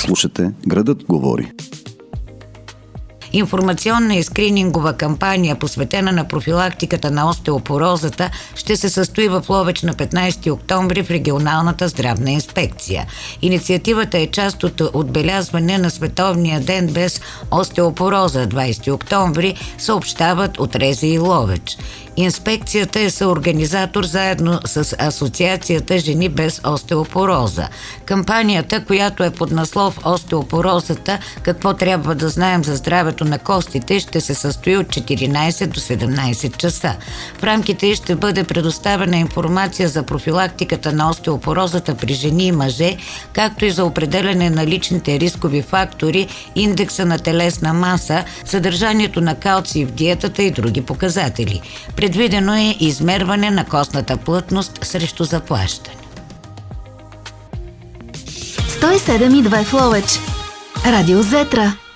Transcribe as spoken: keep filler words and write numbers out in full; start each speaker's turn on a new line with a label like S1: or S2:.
S1: Слушате Градът говори.
S2: Информационна и скринингова кампания, посветена на профилактиката на остеопорозата, ще се състои в Ловеч на петнайсети октомври в регионалната здравна инспекция. Инициативата е част от отбелязване на Световния ден без остеопороза двайсети октомври, съобщават от РЗИ Ловеч. Инспекцията е съорганизатор заедно с Асоциацията Жени без остеопороза. Кампанията, която е под наслов "Остеопорозата – какво трябва да знаем за здравето на костите", ще се състои от четиринайсет до седемнайсет часа. В рамките й ще бъде предоставена информация за профилактиката на остеопорозата при жени и мъже, както и за определяне на личните рискови фактори, индекса на телесна маса, съдържанието на калций в диетата и други показатели. Предвидено е измерване на костната плътност срещу заплащане.
S3: сто и седем и две в Ловеч. Радио Зетра.